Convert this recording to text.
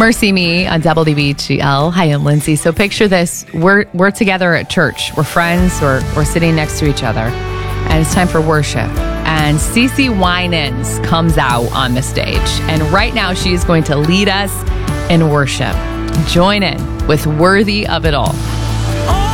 Mercy Me on WBGL. Hi, I'm Lindsay. So picture this. We're together at church. We're friends. We're sitting next to each other. And it's time for worship. And CeCe Winans comes out on the stage. And right now she is going to lead us in worship. Join in with Worthy of It All.